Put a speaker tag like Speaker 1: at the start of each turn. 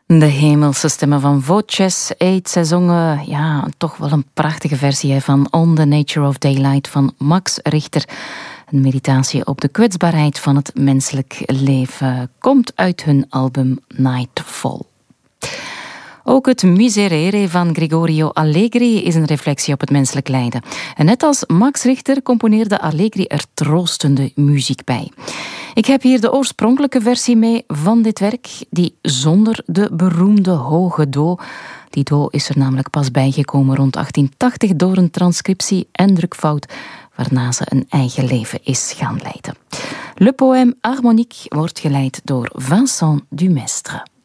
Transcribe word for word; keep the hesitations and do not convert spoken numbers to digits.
Speaker 1: De hemelse stemmen van Voces Eight. Zij zongen ja, toch wel een prachtige versie hè, van On the Nature of Daylight van Max Richter. Een meditatie op de kwetsbaarheid van het menselijk leven. Komt uit hun album Nightfall. Ook het Miserere van Gregorio Allegri is een reflectie op het menselijk lijden. En net als Max Richter componeerde Allegri er troostende muziek bij. Ik heb hier de oorspronkelijke versie mee van dit werk, die zonder de beroemde hoge do. Die do is er namelijk pas bijgekomen rond achttien tachtig door een transcriptie en drukfout, waarna ze een eigen leven is gaan leiden. Le poème harmonique wordt geleid door Vincent Dumestre.